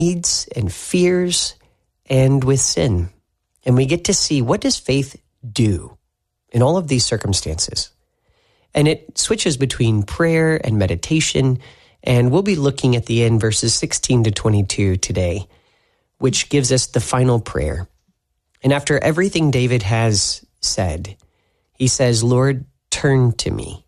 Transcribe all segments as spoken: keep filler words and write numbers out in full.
needs and fears and with sin. And we get to see, what does faith do in all of these circumstances? And it switches between prayer and meditation. And we'll be looking at the end, verses sixteen to twenty-two today, which gives us the final prayer. And after everything David has said, he says, Lord, turn to me.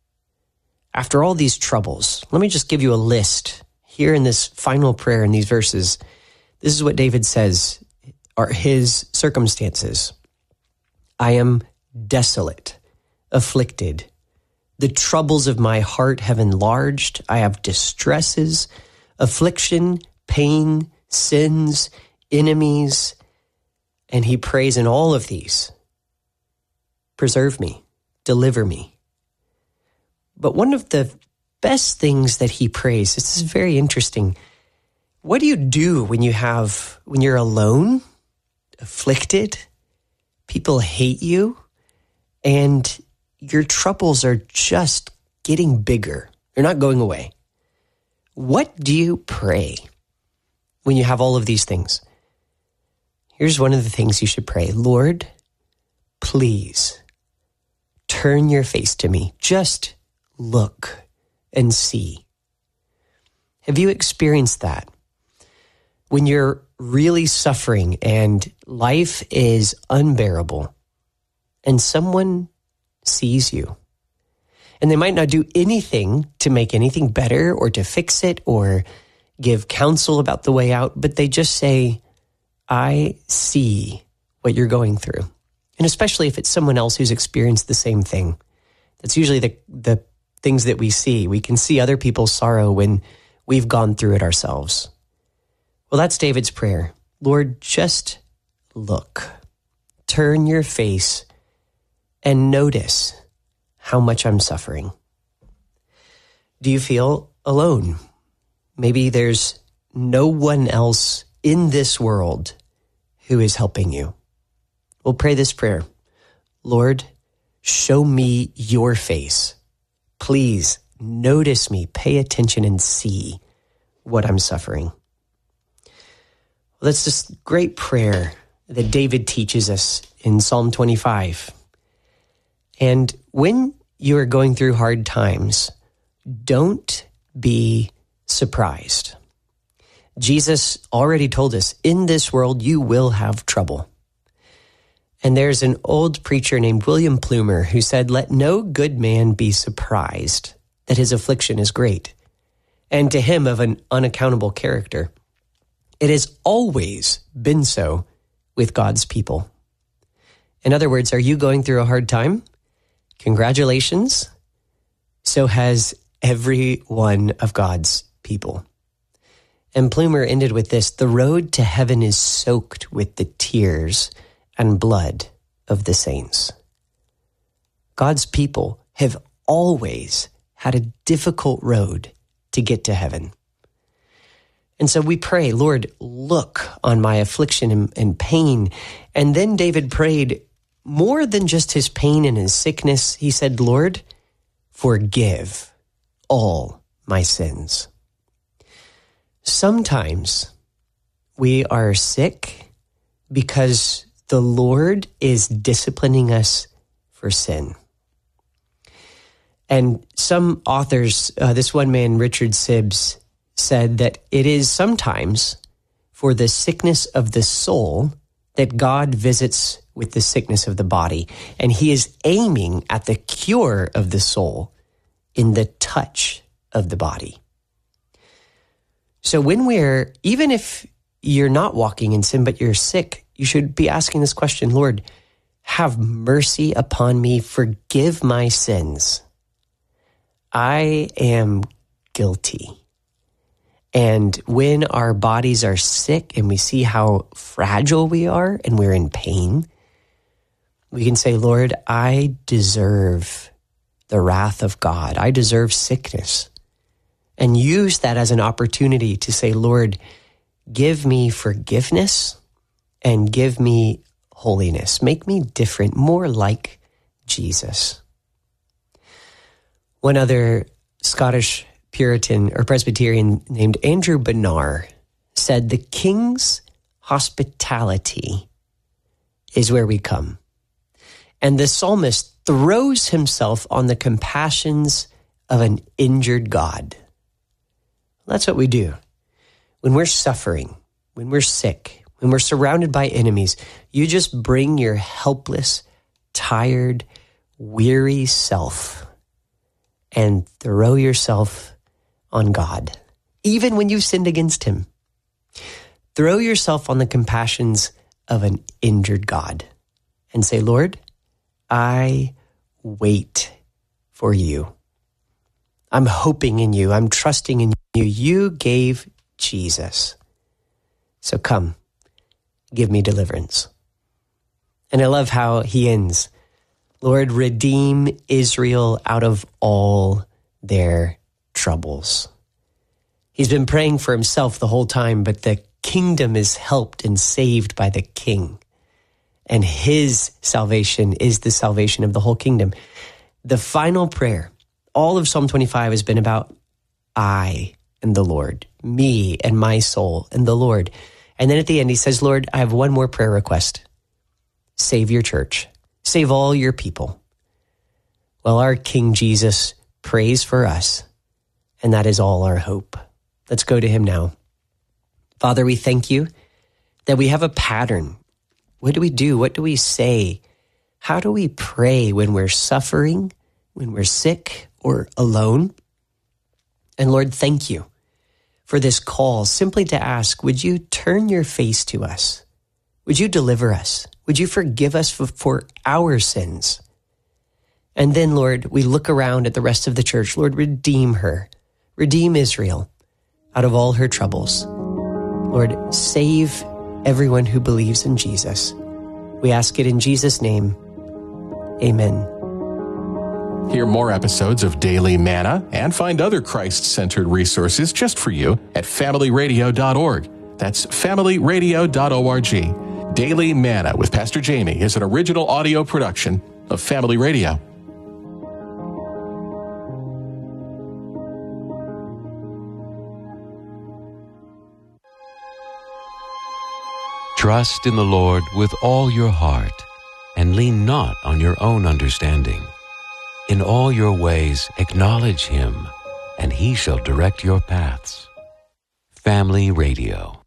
After all these troubles, let me just give you a list here in this final prayer in these verses. This is what David says are his circumstances. I am desolate, afflicted. The troubles of my heart have enlarged. I have distresses, affliction, pain, sins, enemies. And he prays in all of these, preserve me, deliver me. But one of the best things that he prays, this is very interesting. What do you do when you have, when you're alone, afflicted, people hate you, and your troubles are just getting bigger? They're not going away. What do you pray when you have all of these things? Here's one of the things you should pray. Lord, please turn your face to me. Just look and see. Have you experienced that? When you're really suffering and life is unbearable and someone sees you and they might not do anything to make anything better or to fix it or give counsel about the way out, but they just say, I see what you're going through. And especially if it's someone else who's experienced the same thing. That's usually the, the things that we see. We can see other people's sorrow when we've gone through it ourselves. Well, that's David's prayer. Lord, just look, turn your face and notice how much I'm suffering. Do you feel alone? Maybe there's no one else in this world who is helping you. We'll pray this prayer. Lord, show me your face. Please notice me, pay attention and see what I'm suffering. Well, that's this great prayer that David teaches us in Psalm twenty-five. And when you are going through hard times, don't be surprised. Jesus already told us, in this world you will have trouble. And there's an old preacher named William Plumer who said, let no good man be surprised that his affliction is great, and to him of an unaccountable character. It has always been so with God's people. In other words, are you going through a hard time? Congratulations. So has every one of God's people. And Plumer ended with this, the road to heaven is soaked with the tears and blood of the saints. God's people have always had a difficult road to get to heaven. And so we pray, Lord, look on my affliction and, and pain. And then David prayed more than just his pain and his sickness. He said, Lord, forgive all my sins. Sometimes we are sick because the Lord is disciplining us for sin. And some authors, uh, this one man, Richard Sibbes, said that it is sometimes for the sickness of the soul that God visits with the sickness of the body. And he is aiming at the cure of the soul in the touch of the body. So when we're, even if you're not walking in sin, but you're sick, you should be asking this question, Lord, have mercy upon me, forgive my sins. I am guilty. And when our bodies are sick and we see how fragile we are and we're in pain, we can say, Lord, I deserve the wrath of God. I deserve sickness. And use that as an opportunity to say, Lord, give me forgiveness and give me holiness. Make me different, more like Jesus. One other Scottish Puritan or Presbyterian named Andrew Bonar said, the king's hospitality is where we come. And the psalmist throws himself on the compassions of an injured God. That's what we do. When we're suffering, when we're sick, when we're surrounded by enemies, you just bring your helpless, tired, weary self and throw yourself on God, even when you've sinned against him. Throw yourself on the compassions of an injured God and say, Lord, I wait for you. I'm hoping in you. I'm trusting in you. You gave Jesus. So come, give me deliverance. And I love how he ends. Lord, redeem Israel out of all their troubles. He's been praying for himself the whole time, but the kingdom is helped and saved by the king. And his salvation is the salvation of the whole kingdom. The final prayer, all of Psalm twenty-five has been about I and the Lord, me and my soul and the Lord. And then at the end, he says, Lord, I have one more prayer request. Save your church. Save all your people. Well, our King Jesus prays for us, and that is all our hope. Let's go to him now. Father, we thank you that we have a pattern. What do we do? What do we say? How do we pray when we're suffering, when we're sick or alone? And Lord, thank you for this call simply to ask, would you turn your face to us? Would you deliver us? Would you forgive us for, for our sins? And then, Lord, we look around at the rest of the church. Lord, redeem her. Redeem Israel out of all her troubles. Lord, save everyone who believes in Jesus. We ask it in Jesus' name. Amen. Hear more episodes of Daily Manna and find other Christ-centered resources just for you at family radio dot org. That's family radio dot org. Daily Manna with Pastor Jamie is an original audio production of Family Radio. Trust in the Lord with all your heart, and lean not on your own understanding. In all your ways acknowledge him, and he shall direct your paths. Family Radio.